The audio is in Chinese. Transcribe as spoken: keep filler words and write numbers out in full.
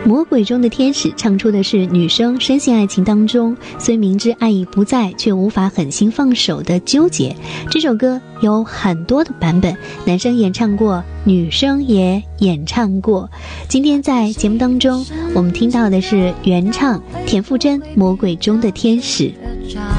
魔鬼中的天使唱出的是女生深陷爱情当中，虽明知爱已不在，却无法狠心放手的纠结。这首歌有很多的版本，男生演唱过，女生也演唱过。今天在节目当中，我们听到的是原唱田馥甄《魔鬼中的天使》。